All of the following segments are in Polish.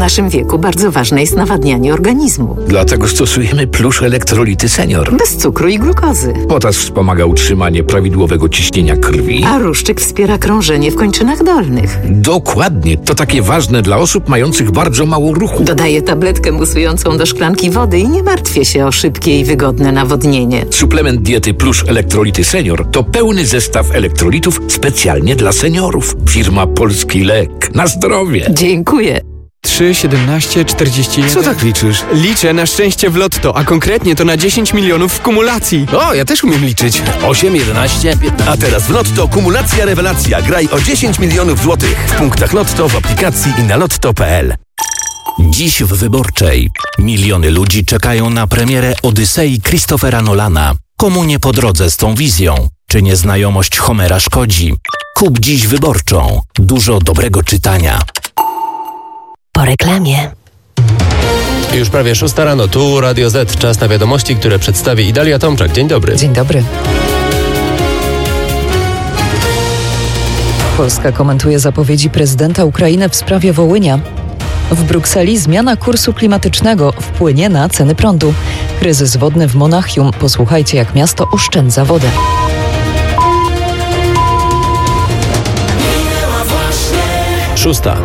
naszym wieku bardzo ważne jest nawadnianie organizmu. Dlatego stosujemy Plusz Elektrolity Senior. Bez cukru i glukozy. Potas wspomaga utrzymanie prawidłowego ciśnienia krwi. A Ruszczyk wspiera krążenie w kończynach dolnych. Dokładnie. To takie ważne dla osób mających bardzo mało ruchu. Dodaję tabletkę musującą do szklanki wody i nie martwię się o szybkie i wygodne nawodnienie. Suplement diety Plusz Elektrolity Senior to pełny zestaw elektrolitów specjalnie dla seniorów. Firma Polski Lek. Na zdrowie. Dziękuję. 3, 17, 41... Co tak liczysz? Liczę na szczęście w lotto, a konkretnie to na 10 milionów w kumulacji. O, ja też umiem liczyć. 8, 11, 15. A teraz w Lotto kumulacja rewelacja. Graj o 10 milionów złotych. W punktach Lotto, w aplikacji i na lotto.pl. Dziś w Wyborczej. Miliony ludzi czekają na premierę Odysei Christophera Nolana. Komu nie po drodze z tą wizją? Czy nieznajomość Homera szkodzi? Kup dziś Wyborczą. Dużo dobrego czytania. Po reklamie. Już prawie 6 rano, tu Radio Z. Czas na wiadomości, które przedstawi Idalia Tomczak. Dzień dobry. Dzień dobry. Polska komentuje zapowiedzi prezydenta Ukrainy w sprawie Wołynia. W Brukseli zmiana kursu klimatycznego wpłynie na ceny prądu. Kryzys wodny w Monachium. Posłuchajcie, jak miasto oszczędza wodę. Szósta.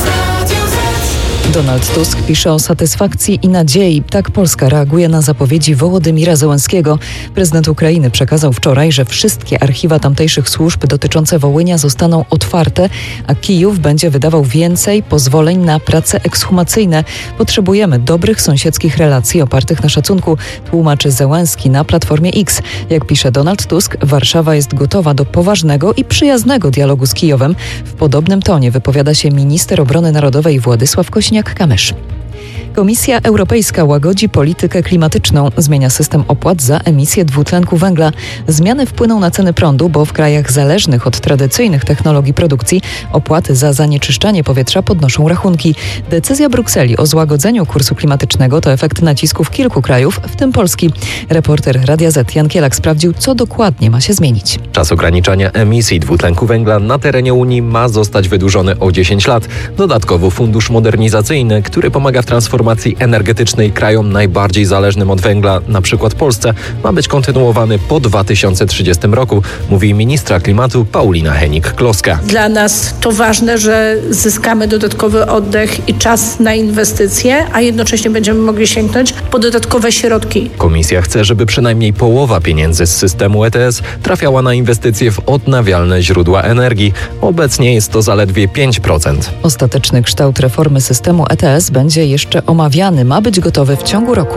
Donald Tusk pisze o satysfakcji i nadziei. Tak Polska reaguje na zapowiedzi Wołodymira Zełenskiego. Prezydent Ukrainy przekazał wczoraj, że wszystkie archiwa tamtejszych służb dotyczące Wołynia zostaną otwarte, a Kijów będzie wydawał więcej pozwoleń na prace ekshumacyjne. Potrzebujemy dobrych sąsiedzkich relacji opartych na szacunku, tłumaczy Zełenski na Platformie X. Jak pisze Donald Tusk, Warszawa jest gotowa do poważnego i przyjaznego dialogu z Kijowem. W podobnym tonie wypowiada się minister obrony narodowej Władysław Kosiniak-Kamysz. Komisja Europejska łagodzi politykę klimatyczną, zmienia system opłat za emisję dwutlenku węgla. Zmiany wpłyną na ceny prądu, bo w krajach zależnych od tradycyjnych technologii produkcji opłaty za zanieczyszczanie powietrza podnoszą rachunki. Decyzja Brukseli o złagodzeniu kursu klimatycznego to efekt nacisków kilku krajów, w tym Polski. Reporter Radia Z Jan Kielak sprawdził, co dokładnie ma się zmienić. Czas ograniczania emisji dwutlenku węgla na terenie Unii ma zostać wydłużony o 10 lat. Dodatkowo fundusz modernizacyjny, który pomaga w transformacji energetycznej krajom najbardziej zależnym od węgla, na przykład Polsce, ma być kontynuowany po 2030 roku, mówi ministra klimatu Paulina Hennig-Kloska. Dla nas to ważne, że zyskamy dodatkowy oddech i czas na inwestycje, a jednocześnie będziemy mogli sięgnąć po dodatkowe środki. Komisja chce, żeby przynajmniej połowa pieniędzy z systemu ETS trafiała na inwestycje w odnawialne źródła energii. Obecnie jest to zaledwie 5%. Ostateczny kształt reformy systemu ETS będzie jeszcze omawiany, ma być gotowy w ciągu roku.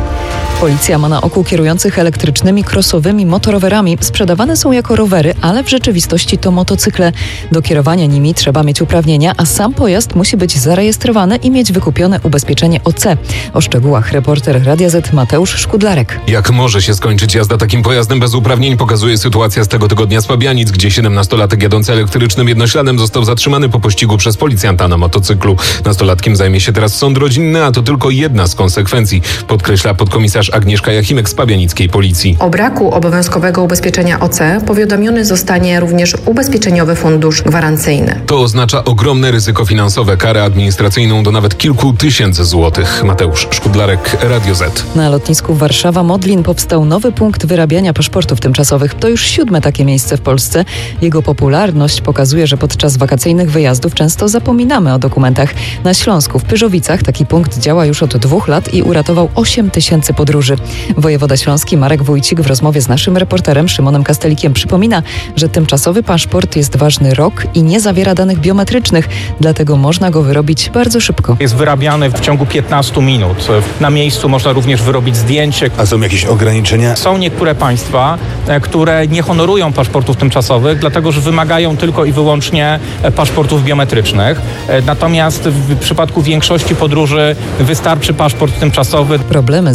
Policja ma na oku kierujących elektrycznymi crossowymi motorowerami. Sprzedawane są jako rowery, ale w rzeczywistości to motocykle. Do kierowania nimi trzeba mieć uprawnienia, a sam pojazd musi być zarejestrowany i mieć wykupione ubezpieczenie OC. O szczegółach reporter Radia Z Mateusz Szkudlarek. Jak może się skończyć jazda takim pojazdem bez uprawnień, pokazuje sytuacja z tego tygodnia z Pabianic, gdzie 17-latek jadący elektrycznym jednośladem został zatrzymany po pościgu przez policjanta na motocyklu. Nastolatkiem zajmie się teraz sąd rodzinny, a to tylko jedna z konsekwencji, podkreśla podkomisarz Agnieszka Jachimek z pabianickiej policji. O braku obowiązkowego ubezpieczenia OC powiadomiony zostanie również Ubezpieczeniowy Fundusz Gwarancyjny. To oznacza ogromne ryzyko finansowe, karę administracyjną do nawet kilku tysięcy złotych. Mateusz Szkudlarek, Radio Z. Na lotnisku Warszawa-Modlin powstał nowy punkt wyrabiania paszportów tymczasowych. To już 7. takie miejsce w Polsce. Jego popularność pokazuje, że podczas wakacyjnych wyjazdów często zapominamy o dokumentach. Na Śląsku, w Pyrzowicach, taki punkt działa już od 2 lat i uratował 8 tysięcy podróży. Wojewoda śląski Marek Wójcik w rozmowie z naszym reporterem Szymonem Kastelikiem przypomina, że tymczasowy paszport jest ważny rok i nie zawiera danych biometrycznych, dlatego można go wyrobić bardzo szybko. Jest wyrabiany w ciągu 15 minut. Na miejscu można również wyrobić zdjęcie. A są jakieś ograniczenia? Są niektóre państwa, które nie honorują paszportów tymczasowych, dlatego że wymagają tylko i wyłącznie paszportów biometrycznych. Natomiast w przypadku większości podróży wystarczy paszport tymczasowy. Problemy z paszportem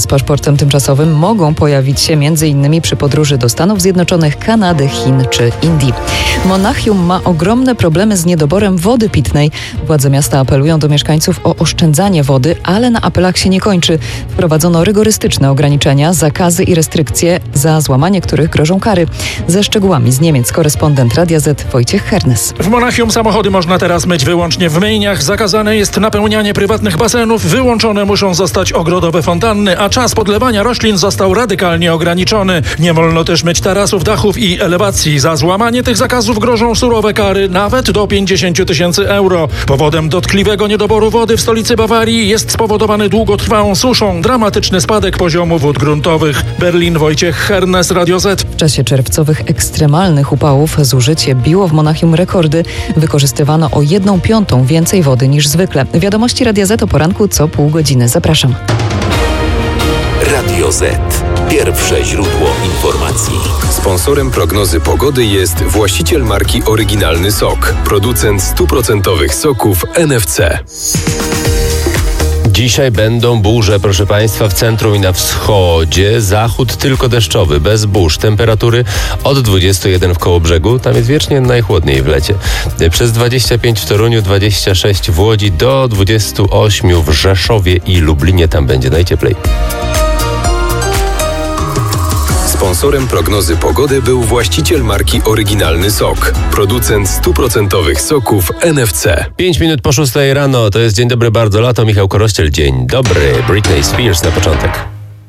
powrotem tymczasowym mogą pojawić się m.in. przy podróży do Stanów Zjednoczonych, Kanady, Chin czy Indii. Monachium ma ogromne problemy z niedoborem wody pitnej. Władze miasta apelują do mieszkańców o oszczędzanie wody, ale na apelach się nie kończy. Wprowadzono rygorystyczne ograniczenia, zakazy i restrykcje, za złamanie których grożą kary. Ze szczegółami z Niemiec korespondent Radia Z Wojciech Hernes. W Monachium samochody można teraz myć wyłącznie w myjniach. Zakazane jest napełnianie prywatnych basenów. Wyłączone muszą zostać ogrodowe fontanny, a czas podlewania roślin został radykalnie ograniczony. Nie wolno też myć tarasów, dachów i elewacji. Za złamanie tych zakazów grożą surowe kary, nawet do 50 000 euro. Powodem dotkliwego niedoboru wody w stolicy Bawarii jest spowodowany długotrwałą suszą, dramatyczny spadek poziomu wód gruntowych. Berlin, Wojciech Hernes, Radio Z. W czasie czerwcowych ekstremalnych upałów zużycie biło w Monachium rekordy. Wykorzystywano o 1/5 więcej wody niż zwykle. Wiadomości Radia Z o poranku co pół godziny. Zapraszam. Radio Z. Pierwsze źródło informacji. Sponsorem prognozy pogody jest właściciel marki Oryginalny Sok, producent 100% soków NFC. Dzisiaj będą burze, proszę Państwa, w centrum i na wschodzie. Zachód tylko deszczowy, bez burz. Temperatury od 21 w Kołobrzegu, tam jest wiecznie najchłodniej w lecie. Przez 25 w Toruniu, 26 w Łodzi, do 28 w Rzeszowie i Lublinie, tam będzie najcieplej. Sponsorem prognozy pogody był właściciel marki Oryginalny Sok, producent 100% soków NFC. 5 minut po 6 rano, to jest Dzień Dobry Bardzo Lato, Michał Korościel. Dzień dobry, Britney Spears na początek.